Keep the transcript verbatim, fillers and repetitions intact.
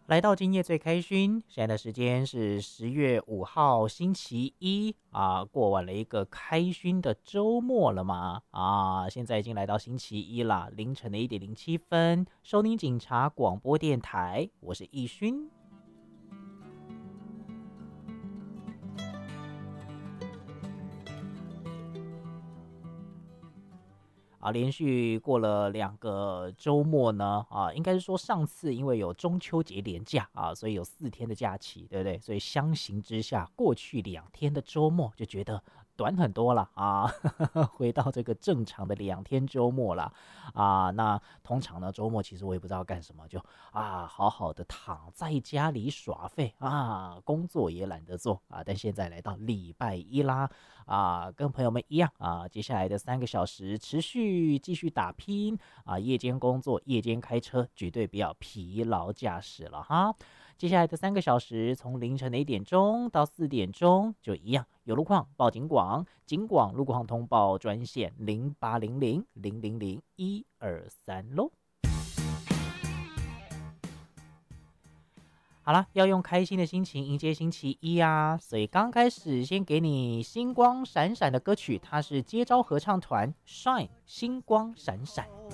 来到今夜最开心，现在的时间是十月五号星期一啊，过完了一个开心的周末了吗？啊，现在已经来到星期一了，凌晨的一点零七分，收听警察广播电台，我是易勋。啊，连续过了两个周末呢，啊，应该是说上次因为有中秋节连假啊，所以有四天的假期，对不对？所以相形之下，过去两天的周末就觉得短很多了啊，回到这个正常的两天周末了啊。那通常呢，周末其实我也不知道干什么，就啊，好好的躺在家里耍废啊，工作也懒得做啊。但现在来到礼拜一啦，啊，跟朋友们一样啊，接下来的三个小时持续继续打拼啊，夜间工作、夜间开车，绝对不要疲劳驾驶了哈。接下来的三个小时，从凌晨的一点钟到四点钟，就一样有路况报警广，警广路况通报专线零八零零零零零一二三喽。好啦，要用开心的心情迎接星期一啊！所以刚开始先给你星光闪闪的歌曲，它是接招合唱团 Shine 星光闪闪。